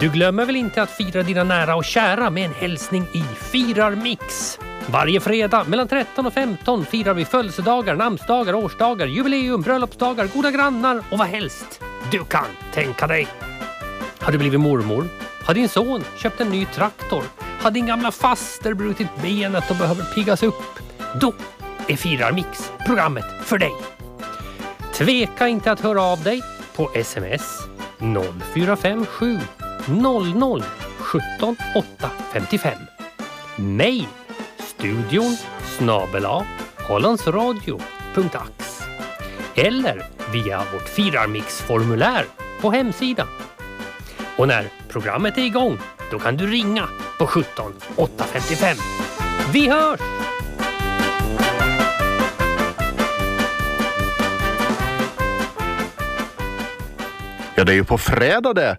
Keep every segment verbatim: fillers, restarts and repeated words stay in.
Du glömmer väl inte att fira dina nära och kära med en hälsning i Firarmix. Varje fredag mellan tretton och femton firar vi födelsedagar, namnsdagar, årsdagar, jubileum, bröllopsdagar, goda grannar och vad helst du kan tänka dig. Har du blivit mormor? Har din son köpt en ny traktor? Har din gamla faster brutit benet och behöver piggas upp? Då är Firarmix programmet för dig. Tveka inte att höra av dig på sms noll fyra fem sju noll noll sjutton åtta femtiofem. Mail studion snabel-a ålandsradio punkt ax eller via vårt Firarmix-formulär på hemsidan. Och när programmet är igång, då kan du ringa på sjutton åtta femtiofem. Vi hörs! Ja, det är ju på fredag det.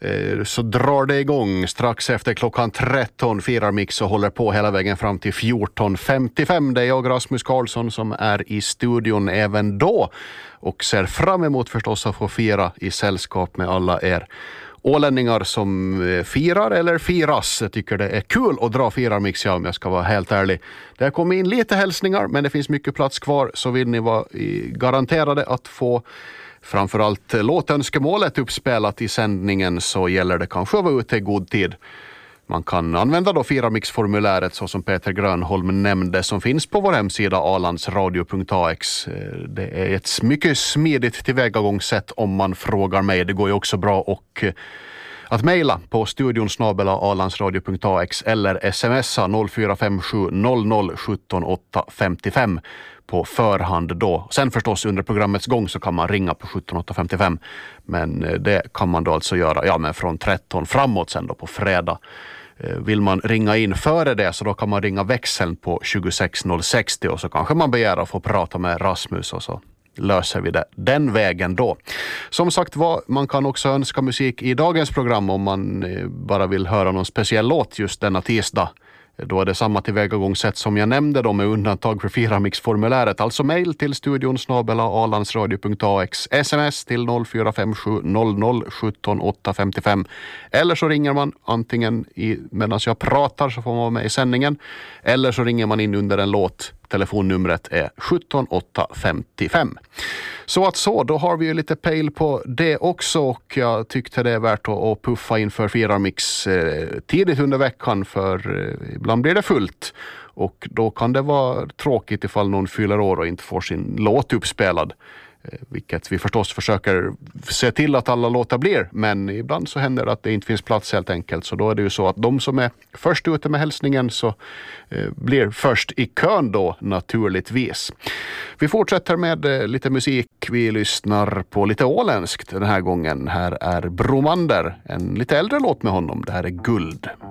Så drar det igång strax efter klockan tretton. Firarmix och håller på hela vägen fram till fjorton femtiofem. Det är jag, Rasmus Karlsson, som är i studion även då. Och ser fram emot förstås att få fira i sällskap med alla er ålänningar som firar eller firas. Jag tycker det är kul att dra Firarmix, ja, om jag ska vara helt ärlig. Det har kommit in lite hälsningar, men det finns mycket plats kvar, så vill ni vara garanterade att få framförallt låtönskemålet uppspelat i sändningen, så gäller det kanske att vara ute i god tid. Man kan använda då Firarmix-formuläret så som Peter Grönholm nämnde, som finns på vår hemsida ålandsradio punkt ax. Det är ett mycket smidigt tillvägagångssätt om man frågar mig. Det går ju också bra och att mejla på studion snabel-a ålandsradio punkt ax eller smsa noll fyra fem sju noll noll sjutton åtta femtiofem på förhand då. Sen förstås under programmets gång så kan man ringa på sjutton åtta femtiofem, men det kan man då alltså göra ja, men från tretton framåt sen då på fredag. Vill man ringa in före det, så då kan man ringa växeln på tjugosex noll sextio och så kanske man begär att få prata med Rasmus och så löser vi det den vägen då. Som sagt var, man kan också önska musik i dagens program om man bara vill höra någon speciell låt just denna tisdag. Då är det samma tillvägagångssätt som jag nämnde då, med undantag för Firarmix-formuläret. Alltså mejl till studion snabel-a ålandsradio punkt ax, sms till noll fyra fem sju noll noll sjutton åtta femtiofem. Eller så ringer man antingen i, medan jag pratar så får man vara med i sändningen. Eller så ringer man in under en låt. Telefonnumret är sjutton åtta femtiofem. Så att så, då har vi ju lite pejl på det också, och jag tyckte det är värt att puffa inför Firarmix eh, tidigt under veckan, för eh, ibland blir det fullt. Och då kan det vara tråkigt ifall någon fyller år och inte får sin låt uppspelad. Vilket vi förstås försöker se till att alla låtar blir. Men ibland så händer det att det inte finns plats helt enkelt. Så då är det ju så att de som är först ute med hälsningen så eh, blir först i kön då naturligtvis. Vi fortsätter med eh, lite musik. Vi lyssnar på lite åländskt den här gången. Här är Bromander, en lite äldre låt med honom. Det här är Guld.